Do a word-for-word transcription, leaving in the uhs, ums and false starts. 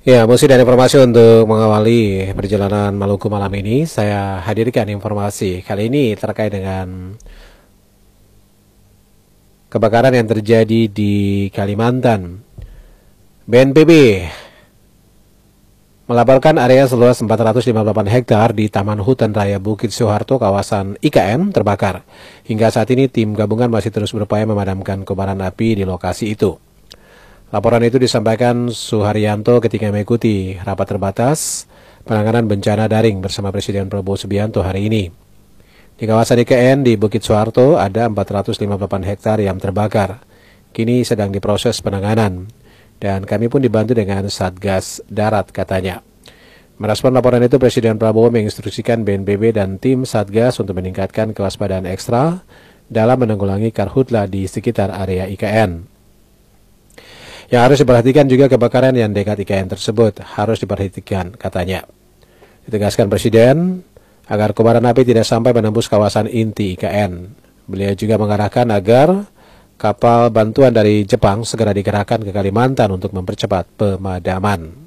Ya, musik dan informasi untuk mengawali perjalanan Maluku malam ini, saya hadirkan informasi kali ini terkait dengan kebakaran yang terjadi di Kalimantan. B N P B melaporkan area seluas empat ratus lima puluh delapan hektar di Taman Hutan Raya Bukit Soeharto, kawasan I K N, terbakar. Hingga saat ini tim gabungan masih terus berupaya memadamkan kobaran api di lokasi itu. Laporan itu disampaikan Suharyanto ketika mengikuti rapat terbatas penanganan bencana daring bersama Presiden Prabowo Subianto hari ini. Di kawasan I K N di Bukit Soeharto ada empat ratus lima puluh delapan hektar yang terbakar. Kini sedang diproses penanganan. Dan kami pun dibantu dengan Satgas Darat, katanya. Merespon laporan itu, Presiden Prabowo menginstruksikan B N P B dan tim Satgas untuk meningkatkan kewaspadaan ekstra dalam menanggulangi karhutla di sekitar area I K N. Yang harus diperhatikan juga kebakaran yang dekat I K N tersebut harus diperhatikan, katanya. Ditegaskan Presiden agar kobaran api tidak sampai menembus kawasan inti I K N. Beliau juga mengarahkan agar kapal bantuan dari Jepang segera dikerahkan ke Kalimantan untuk mempercepat pemadaman.